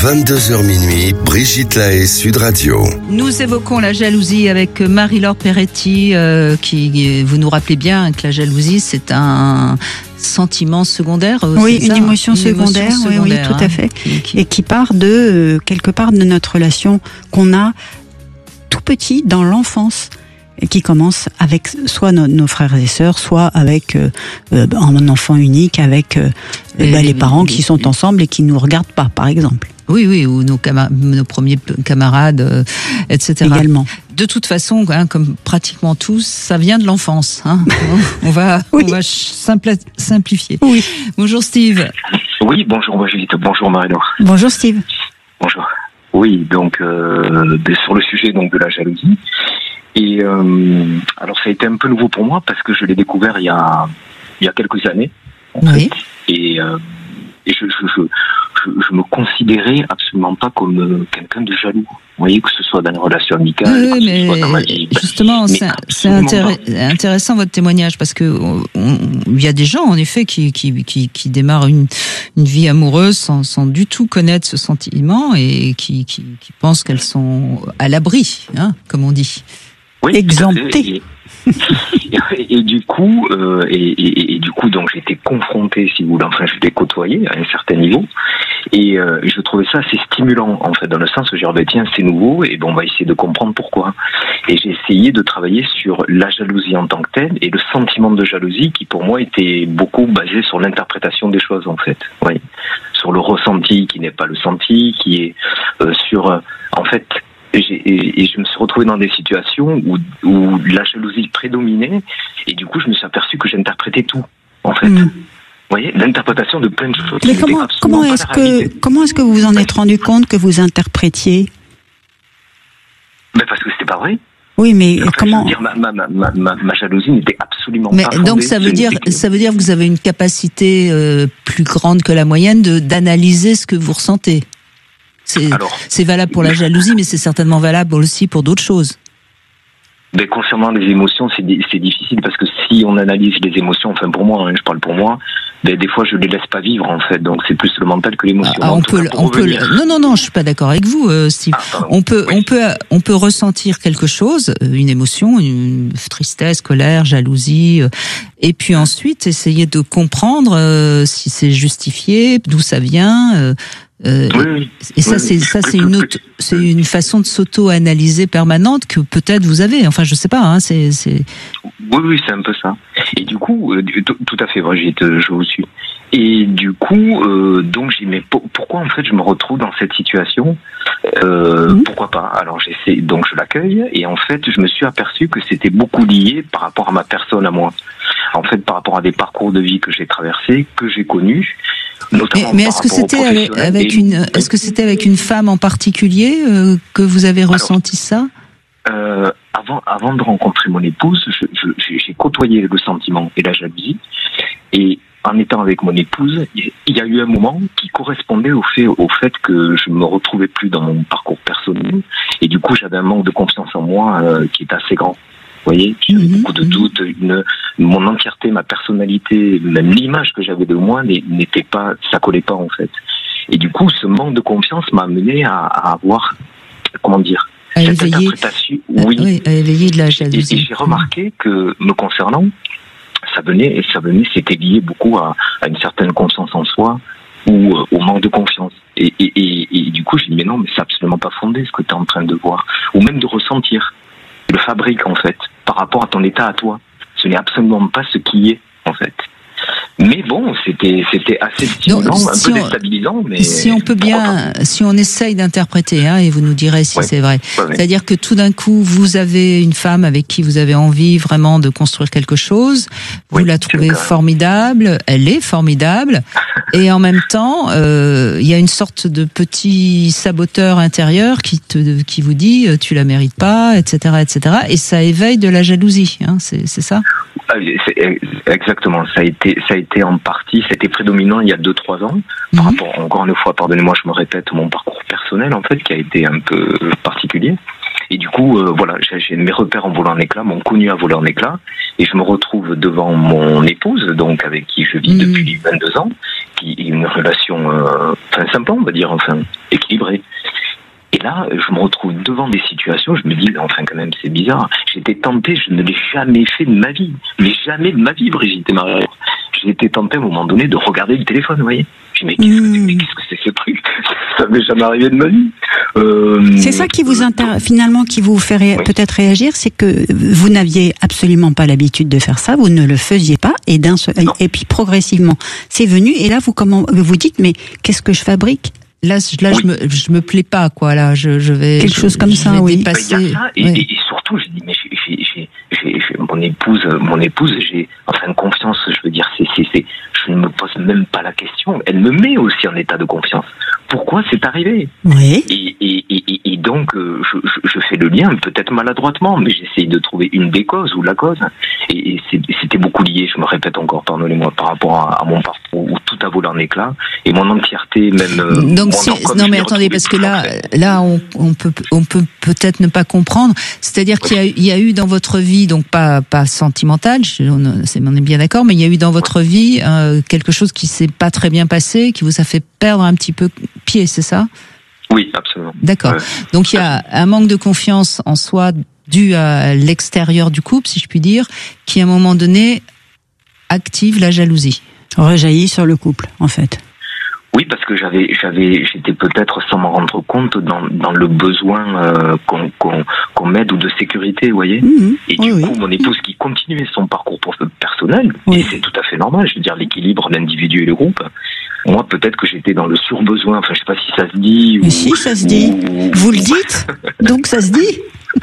22h minuit, Brigitte Lahaie, Sud Radio. Nous évoquons la jalousie avec Marie-Laure Peretti, vous nous rappelez bien que la jalousie, c'est un sentiment secondaire. Oui, une émotion secondaire, oui, tout à fait. Et qui part de quelque part de notre relation qu'on a tout petit dans l'enfance. Et qui commence avec soit nos frères et sœurs, soit avec un enfant unique, avec les parents qui sont ensemble et qui nous regardent pas, par exemple. Oui, ou nos premiers camarades, etc. Également. De toute façon, comme pratiquement tous, ça vient de l'enfance. On va simplifier. Oui. Bonjour Steve. Oui, bonjour Brigitte, bonjour Marie-Laure. Bonjour Steve. Bonjour. Oui, donc sur le sujet donc de la jalousie. Et alors ça a été un peu nouveau pour moi parce que je l'ai découvert il y a quelques années. Oui. Et je me considérais absolument pas comme quelqu'un de jaloux. Vous voyez, que ce soit dans une relation amicale, que ce soit dans ma vie. Justement, c'est intéressant votre témoignage parce que il y a des gens en effet qui démarrent une vie amoureuse sans du tout connaître ce sentiment et qui pensent qu'elles sont à l'abri, comme on dit. Oui, exemptées. Et du coup, donc j'étais confronté, si vous voulez, enfin je l'ai côtoyé à un certain niveau, et je trouvais ça assez stimulant en fait, dans le sens où j'ai dit tiens c'est nouveau et bon on va essayer de comprendre pourquoi. Et j'ai essayé de travailler sur la jalousie en tant que telle et le sentiment de jalousie qui pour moi était beaucoup basé sur l'interprétation des choses en fait. Oui, sur le ressenti qui n'est pas le senti, qui est sur en fait. Et je me suis retrouvé dans des situations où la jalousie prédominait et du coup je me suis aperçu que j'interprétais tout en fait. Vous voyez, l'interprétation de plein de choses. Mais comment est-ce que vous vous en êtes rendu compte que vous interprétiez? Ben parce que c'était pas vrai. Oui, mais comment? Je veux dire, ma jalousie n'était absolument pas fondée. Donc ça veut dire que vous avez une capacité plus grande que la moyenne d'analyser ce que vous ressentez. C'est valable pour la jalousie, mais c'est certainement valable aussi pour d'autres choses. Mais concernant les émotions, c'est difficile parce que si on analyse les émotions, enfin pour moi, je parle pour moi, des fois je les laisse pas vivre en fait, donc c'est plus le mental que l'émotion. Non, je suis pas d'accord avec vous, Steve. On peut ressentir quelque chose, une émotion, une tristesse, colère, jalousie, et puis ensuite essayer de comprendre si c'est justifié, d'où ça vient. Oui. Et ça, c'est une façon de s'auto-analyser permanente que peut-être vous avez. Enfin, je sais pas. Oui, c'est un peu ça. Et du coup, tout à fait, Brigitte, je vous suis. Et du coup, donc j'ai dit mais pourquoi en fait je me retrouve dans cette situation? Pourquoi pas? Alors donc je l'accueille et en fait je me suis aperçu que c'était beaucoup lié par rapport à ma personne à moi. En fait, par rapport à des parcours de vie que j'ai traversés, que j'ai connus. Mais est-ce que c'était avec une femme en particulier que vous avez ressenti ça? Avant de rencontrer mon épouse, j'ai côtoyé le sentiment et la jalousie. Et en étant avec mon épouse, il y a eu un moment qui correspondait au fait que je me retrouvais plus dans mon parcours personnel. Et du coup, j'avais un manque de confiance en moi qui est assez grand. Vous voyez, j'avais beaucoup de doutes, mon entièreté, ma personnalité, même l'image que j'avais de moi n'était pas, ça collait pas en fait. Et du coup, ce manque de confiance m'a amené à avoir, cette interprétation, à éveiller de la jalousie. Et j'ai remarqué que, me concernant, c'était lié beaucoup à une certaine confiance en soi ou au manque de confiance. Et du coup, j'ai dit mais non, mais c'est absolument pas fondé ce que tu es en train de voir, ou même de ressentir. Le fabrique en fait par rapport à ton état à toi, ce n'est absolument pas ce qui est en fait. Mais bon, c'était assez stimulant, un peu déstabilisant. Mais si on essaye d'interpréter, et vous nous direz si c'est vrai. Ouais. C'est-à-dire que tout d'un coup, vous avez une femme avec qui vous avez envie vraiment de construire quelque chose. Vous la trouvez formidable, elle est formidable, et en même temps, il y a une sorte de petit saboteur intérieur qui vous dit tu la mérites pas, etc., etc. Et ça éveille de la jalousie. C'est ça? Exactement, ça a été en partie, c'était prédominant il y a 2-3 ans, par rapport, encore une fois, pardonnez-moi, je me répète, mon parcours personnel en fait, qui a été un peu particulier. Et du coup, j'ai mes repères en volant en éclat, m'ont connu à voler en éclat, et je me retrouve devant mon épouse, donc avec qui je vis depuis 22 ans, qui est une relation, sympa, on va dire, équilibrée. là, je me retrouve devant des situations, je me dis, enfin quand même, c'est bizarre. J'étais tenté, je ne l'ai jamais fait de ma vie. Mais jamais de ma vie, Brigitte et Marie. J'ai été tenté à un moment donné de regarder le téléphone, vous voyez. Je dis, mais qu'est-ce que c'est ce truc? Ça m'est jamais arrivé de ma vie. C'est ça qui vous finalement qui vous fait peut-être réagir, c'est que vous n'aviez absolument pas l'habitude de faire ça, vous ne le faisiez pas, et et puis progressivement, c'est venu, et là vous dites, mais qu'est-ce que je fabrique? Là, je me plais pas, quoi. Là, je vais quelque chose comme ça, oui. Dépasser. Il y a ça, et surtout, je dis, mais j'ai mon épouse, j'ai enfin confiance. Je veux dire, je ne me pose même pas la question. Elle me met aussi en état de confiance. Pourquoi c'est arrivé? Oui. Et donc, je fais le lien, peut-être maladroitement, mais j'essaye de trouver une des causes ou la cause. Et c'était beaucoup lié, je me répète encore, pardonnez-moi, par rapport à mon parcours où tout a volé en éclats et mon entièreté même. Donc non mais attendez, parce que là on peut peut-être ne pas comprendre. C'est-à-dire qu'il y a eu dans votre vie, donc pas sentimental, on est bien d'accord, mais il y a eu dans votre vie quelque chose qui s'est pas très bien passé, qui vous a fait perdre un petit peu pied, c'est ça? Oui, absolument. D'accord. Donc il y a un manque de confiance en soi dû à l'extérieur du couple, si je puis dire, qui à un moment donné active la jalousie. Rejaillit sur le couple, en fait. Oui, parce que j'étais peut-être sans m'en rendre compte dans le besoin qu'on m'aide ou de sécurité, vous voyez. Et du coup, mon épouse qui continuait son parcours personnel, et c'est tout à fait normal, je veux dire l'équilibre, l'individu et le groupe. Moi, peut-être que j'étais dans le surbesoin, enfin, je sais pas si ça se dit. Mais si, ça se dit. Vous le dites, donc ça se dit.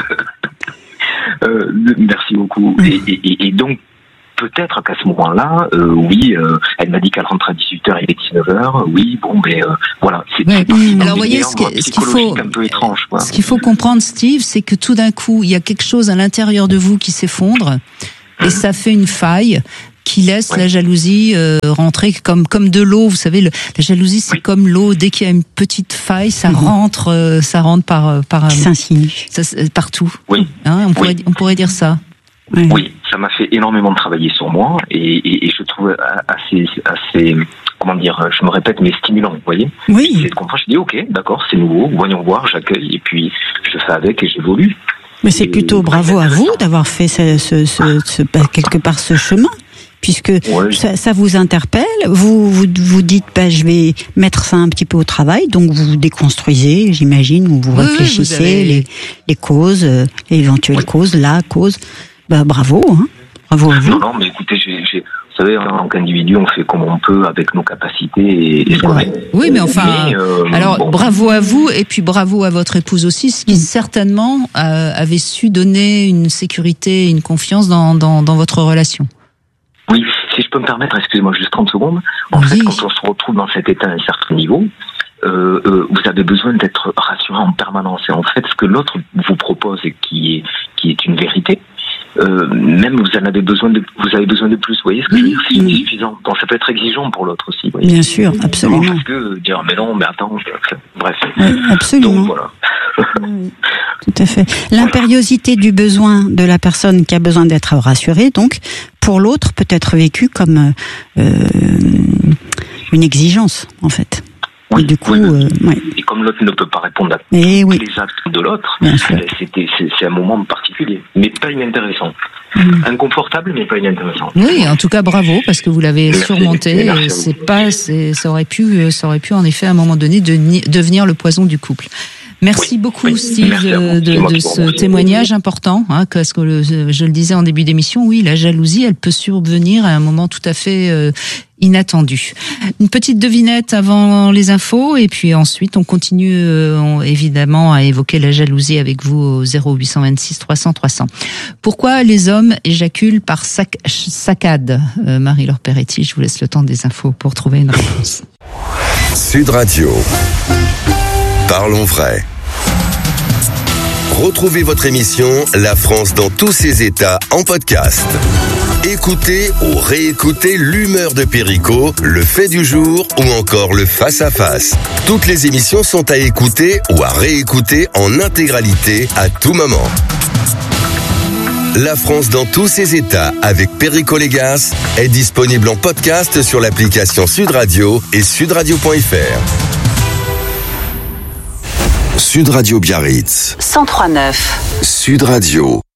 Merci beaucoup. Et donc, peut-être qu'à ce moment-là, elle m'a dit qu'elle rentre à 18h et 19h. Oui, bon, mais voilà. Alors, vous voyez, ce qu'il faut, un peu étrange, quoi. Ce qu'il faut comprendre, Steve, c'est que tout d'un coup, il y a quelque chose à l'intérieur de vous qui s'effondre, et ça fait une faille qui laisse la jalousie rentrer comme de l'eau. Vous savez, la jalousie, c'est comme l'eau. Dès qu'il y a une petite faille, ça rentre par s'insinue partout. Oui. Hein, on pourrait dire ça. Oui, ça m'a fait énormément travailler sur moi et je trouve assez, comment dire, je me répète, mais stimulant, vous voyez. Oui. C'est de comprendre, je dis ok, d'accord, c'est nouveau, voyons voir, j'accueille et puis je fais avec et j'évolue. Mais c'est plutôt bravo à vous d'avoir fait quelque part ce chemin. Puisque ça vous interpelle, vous dites je vais mettre ça un petit peu au travail, donc vous déconstruisez, j'imagine, ou vous réfléchissez les causes, les éventuelles causes, la cause. Bravo, hein. Bravo à vous. Non, mais écoutez, vous savez, en tant qu'individu, on fait comme on peut avec nos capacités et ce qu'on est. Oui, mais enfin, bravo à vous et puis bravo à votre épouse aussi, qui certainement avait su donner une sécurité, une confiance dans votre relation. Oui, si je peux me permettre, excusez-moi juste 30 secondes. En fait, quand on se retrouve dans cet état à un certain niveau, vous avez besoin d'être rassuré en permanence. Et en fait, ce que l'autre vous propose et qui est une vérité, même vous avez besoin de plus. Vous voyez ce que je veux dire? C'est insuffisant. Donc ça peut être exigeant pour l'autre aussi. Vous voyez. Bien sûr, absolument. Parce que dire mais non, mais attends, bref. Oui, absolument. Donc voilà. Oui, tout à fait. L'impériosité du besoin de la personne qui a besoin d'être rassurée, donc, pour l'autre, peut être vécue comme une exigence, en fait. Oui, et du coup, et comme l'autre ne peut pas répondre à tous les actes de l'autre, c'est un moment particulier, mais pas inintéressant. Inconfortable, mais pas inintéressant. Oui, en tout cas, bravo, parce que vous l'avez surmonté. Ça aurait pu en effet à un moment donné devenir le poison du couple. Merci beaucoup, Steve, de ce témoignage important, hein, parce que je le disais en début d'émission, oui, la jalousie, elle peut survenir à un moment tout à fait inattendu. Une petite devinette avant les infos, et puis ensuite on continue évidemment à évoquer la jalousie avec vous au 0826 300 300. Pourquoi les hommes éjaculent par saccade? Marie-Laure Peretti, je vous laisse le temps des infos pour trouver une réponse. Sud Radio. Parlons vrai. Retrouvez votre émission La France dans tous ses états en podcast. Écoutez ou réécoutez l'humeur de Perico, le fait du jour ou encore le face-à-face. Toutes les émissions sont à écouter ou à réécouter en intégralité à tout moment. La France dans tous ses états avec Perico Légas est disponible en podcast sur l'application Sud Radio et sudradio.fr. Sud Radio Biarritz. 103.9. Sud Radio.